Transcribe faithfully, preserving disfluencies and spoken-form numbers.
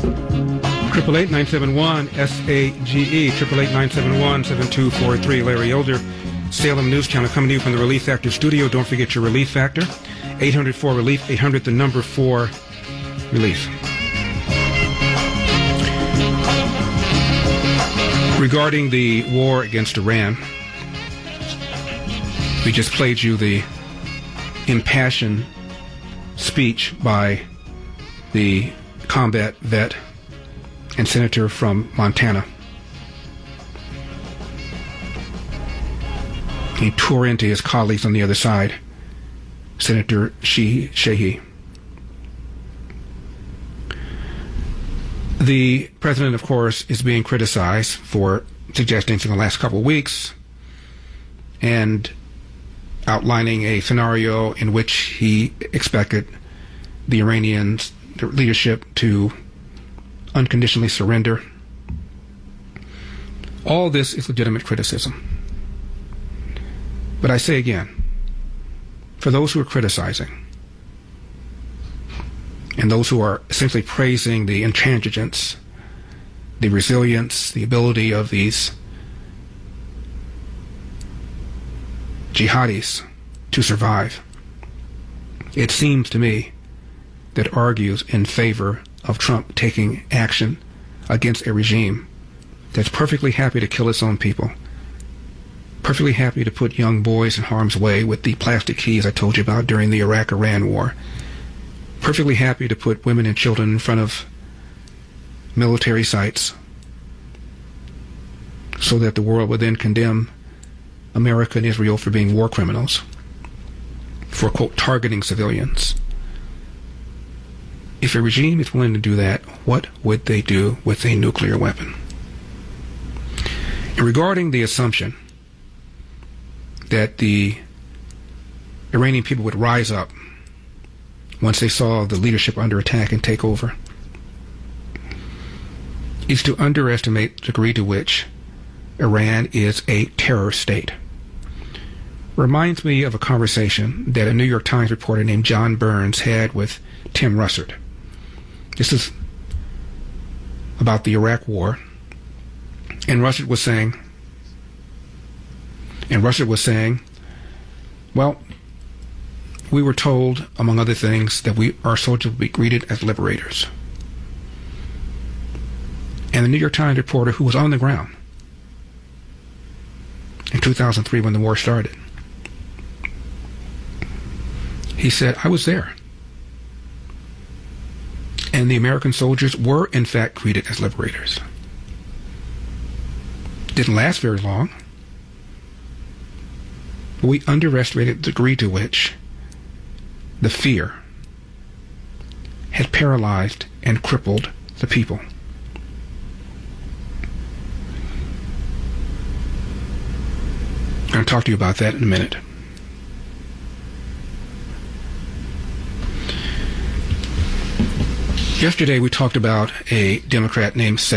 Triple eight nine seven one S A G E. Triple eight nine seven one seven two four three. Larry Elder, Salem News Channel, coming to you from the Relief Factor studio. Don't forget your Relief Factor. eight hundred four relief. eight hundred the number four relief. Regarding the war against Iran, we just played you the impassioned speech by the combat vet and senator from Montana. He tore into his colleagues on the other side, Senator Sheehy. The president, of course, is being criticized for suggesting in the last couple of weeks and outlining a scenario in which he expected the Iranian leadership to unconditionally surrender. All this is legitimate criticism. But I say again, for those who are criticizing and those who are essentially praising the intransigence, the resilience, the ability of these jihadis to survive, it seems to me that argues in favor of Trump taking action against a regime that's perfectly happy to kill its own people, perfectly happy to put young boys in harm's way with the plastic keys I told you about during the Iraq-Iran war, perfectly happy to put women and children in front of military sites so that the world would then condemn America and Israel for being war criminals, for, quote, targeting civilians. If a regime is willing to do that, what would they do with a nuclear weapon? And regarding the assumption that the Iranian people would rise up once they saw the leadership under attack and take over, is to underestimate the degree to which Iran is a terror state. Reminds me of a conversation that a New York Times reporter named John Burns had with Tim Russert. This is about the Iraq War, and Russert was saying, and Russert was saying, well, we were told, among other things, that we our soldiers would be greeted as liberators. And the New York Times reporter, who was on the ground in two thousand three when the war started, he said, I was there. And the American soldiers were, in fact, greeted as liberators. Didn't last very long. But we underestimated the degree to which the fear had paralyzed and crippled the people. I'm going to talk to you about that in a minute. Yesterday we talked about a Democrat named Seth